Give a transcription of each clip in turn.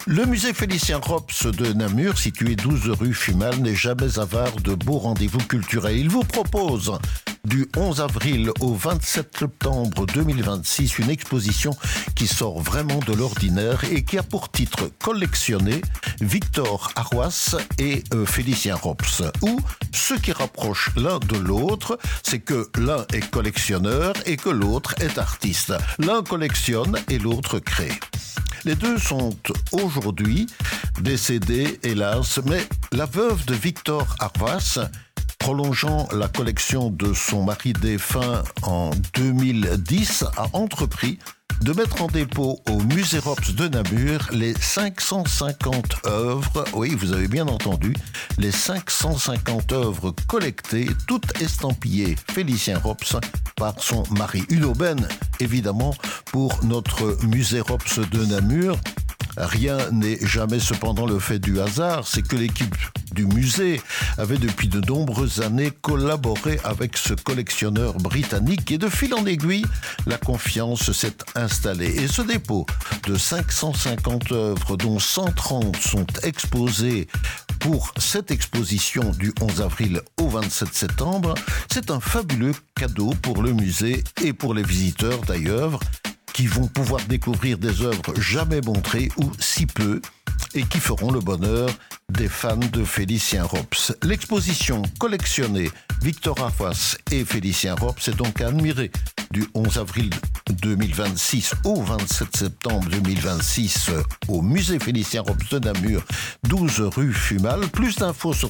Le musée Félicien Rops de Namur, situé 12 rue Fumal, n'est jamais avare de beaux rendez-vous culturels. Il vous propose du 11 avril au 27 septembre 2026 une exposition qui sort vraiment de l'ordinaire et qui a pour titre collectionné Victor Arroas et Félicien Rops. Où ce qui rapproche l'un de l'autre, c'est que l'un est collectionneur et que l'autre est artiste. L'un collectionne et l'autre crée. Les deux sont aujourd'hui décédés, hélas, mais la veuve de Victor Arroas, prolongeant la collection de son mari défunt en 2010, a entrepris de mettre en dépôt au musée Rops de Namur les 550 œuvres, oui, vous avez bien entendu, les 550 œuvres collectées, toutes estampillées Félicien Rops par son mari. Une aubaine, évidemment, pour notre musée Rops de Namur. Rien n'est jamais cependant le fait du hasard, c'est que l'équipe du musée avait depuis de nombreuses années collaboré avec ce collectionneur britannique et de fil en aiguille, la confiance s'est installée. Et ce dépôt de 550 œuvres, dont 130 sont exposées pour cette exposition du 11 avril au 27 septembre, c'est un fabuleux cadeau pour le musée et pour les visiteurs d'ailleurs, qui vont pouvoir découvrir des œuvres jamais montrées ou si peu et qui feront le bonheur des fans de Félicien Rops. L'exposition collectionnée Victor Arroas et Félicien Rops est donc à admirer du 11 avril 2026 au 27 septembre 2026 au musée Félicien Rops de Namur, 12 rue Fumal. Plus d'infos sur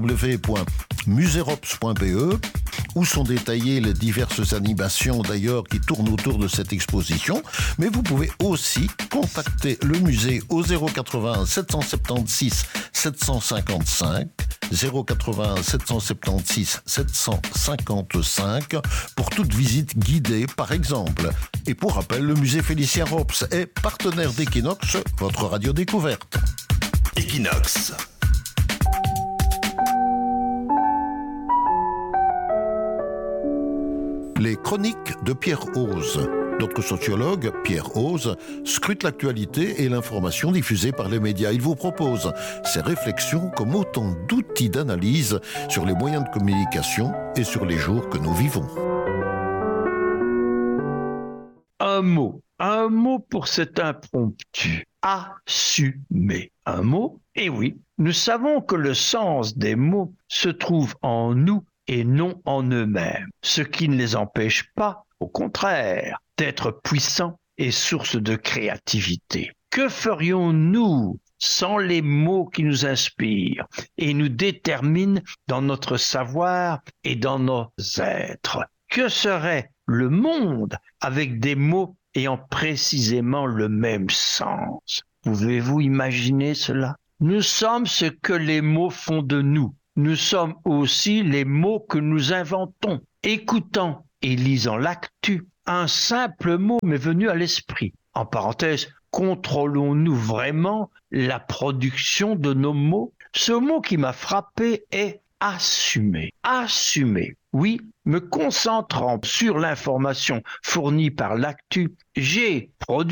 www.muserops.be où sont détaillées les diverses animations d'ailleurs qui tournent autour de cette exposition. Mais vous pouvez aussi contacter le musée au 080 776 755 080 776 755 pour toute visite guidée par exemple. Et pour rappel, le musée Félicien Rops est partenaire d'Equinox, votre radio découverte. Equinox. Les chroniques de Pierre Ose. Notre sociologue, Pierre Ose, scrute l'actualité et l'information diffusée par les médias. Il vous propose ses réflexions comme autant d'outils d'analyse sur les moyens de communication et sur les jours que nous vivons. Un mot pour cet impromptu. Assumer. Un mot? Eh oui, nous savons que le sens des mots se trouve en nous et non en eux-mêmes, ce qui ne les empêche pas, au contraire, d'être puissants et source de créativité. Que ferions-nous sans les mots qui nous inspirent et nous déterminent dans notre savoir et dans nos êtres? Que serait le monde avec des mots ayant précisément le même sens? Pouvez-vous imaginer cela? Nous sommes ce que les mots font de nous. Nous sommes aussi les mots que nous inventons. Écoutant et lisant l'actu, un simple mot m'est venu à l'esprit. En parenthèse, contrôlons-nous vraiment la production de nos mots? Ce mot qui m'a frappé est assumer. Assumer. Oui, me concentrant sur l'information fournie par l'actu, j'ai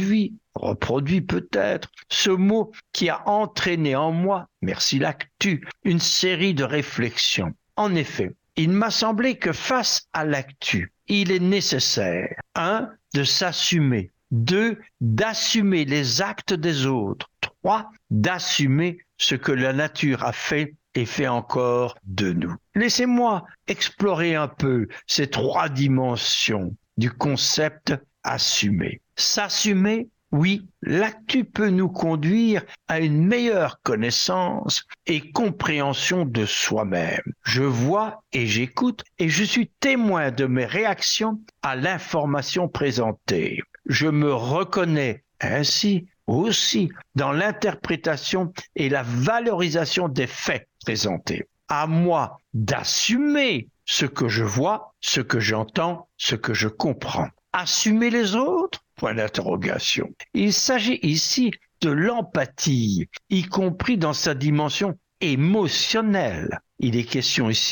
reproduit peut-être, ce mot qui a entraîné en moi, merci l'actu, une série de réflexions. En effet, il m'a semblé que face à l'actu, il est nécessaire, 1, de s'assumer, 2, d'assumer les actes des autres, 3, d'assumer ce que la nature a fait et fait encore de nous. Laissez-moi explorer un peu ces 3 dimensions du concept assumer. S'assumer, oui, l'actu peut nous conduire à une meilleure connaissance et compréhension de soi-même. Je vois et j'écoute et je suis témoin de mes réactions à l'information présentée. Je me reconnais ainsi aussi dans l'interprétation et la valorisation des faits présentés. À moi d'assumer ce que je vois, ce que j'entends, ce que je comprends. Assumer les autres? Point d'interrogation. Il s'agit ici de l'empathie, y compris dans sa dimension émotionnelle. Il est question ici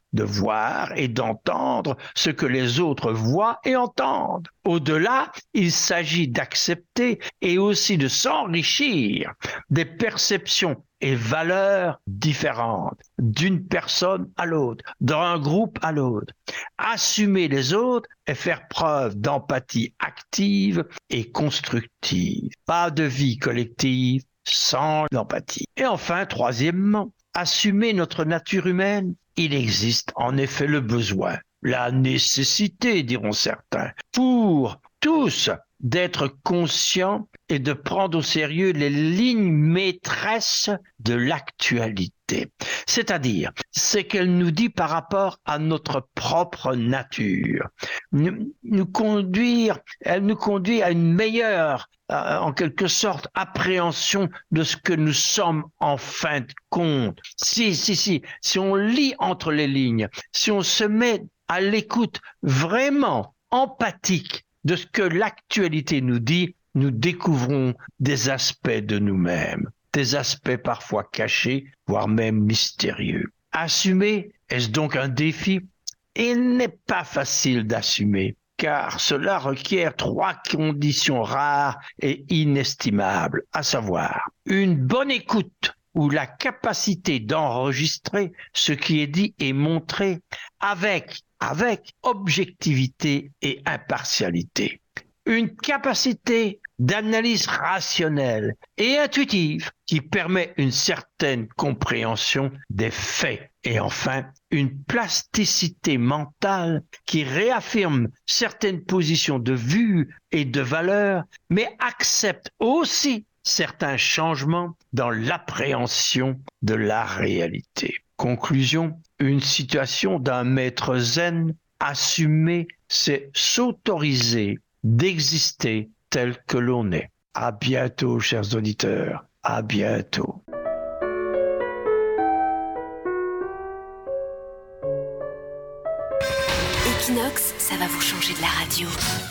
de voir et d'entendre ce que les autres voient et entendent. Au-delà, il s'agit d'accepter et aussi de s'enrichir des perceptions et valeurs différentes d'une personne à l'autre, d'un groupe à l'autre. Assumer les autres et faire preuve d'empathie active et constructive. Pas de vie collective sans l'empathie. Et enfin, troisièmement, assumer notre nature humaine. Il existe en effet le besoin, la nécessité, diront certains, pour tous d'être conscients et de prendre au sérieux les lignes maîtresses de l'actualité. C'est-à-dire, ce qu'elle nous dit par rapport à notre propre nature. Elle nous conduit à une meilleure, en quelque sorte, appréhension de ce que nous sommes en fin de compte. Si on lit entre les lignes, si on se met à l'écoute vraiment empathique de ce que l'actualité nous dit, nous découvrons des aspects de nous-mêmes, des aspects parfois cachés, voire même mystérieux. Assumer, est-ce donc un défi? Il n'est pas facile d'assumer, car cela requiert 3 conditions rares et inestimables, à savoir une bonne écoute ou la capacité d'enregistrer ce qui est dit et montré avec objectivité et impartialité. Une capacité d'analyse rationnelle et intuitive qui permet une certaine compréhension des faits. Et enfin, une plasticité mentale qui réaffirme certaines positions de vue et de valeur, mais accepte aussi certains changements dans l'appréhension de la réalité. Conclusion, une situation d'un maître zen assumé, c'est s'autoriser d'exister tel que l'on est. À bientôt, chers auditeurs. À bientôt. Equinox, ça va vous changer de la radio.